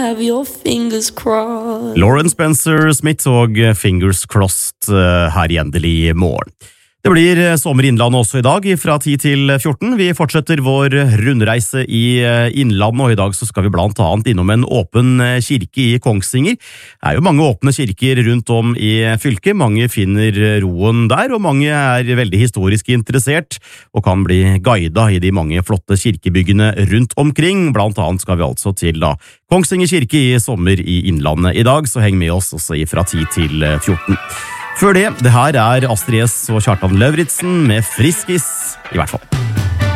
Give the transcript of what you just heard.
have your fingers crossed. Lauren Spencer Smith og Fingers Crossed her i Endelig morgen. Det blir sommer i Innlandet også i dag, fra 10 til 14. Vi fortsetter vår rundreise i Innlandet, og i dag så skal vi blant annet innom en åpen kirke i Kongsvinger. Det jo mange åpne kirker rundt om i fylket, mange finner roen der, og mange veldig historisk interessert, og kan bli guidet i de mange flotte kirkebyggene rundt omkring. Blant annet skal vi altså til Kongsvinger kirke i sommer i Innlandet i dag, så heng med oss også fra 10 til 14. Før det her Astrid S og Kjartan Løvritsen med Friskis, i hvert fall.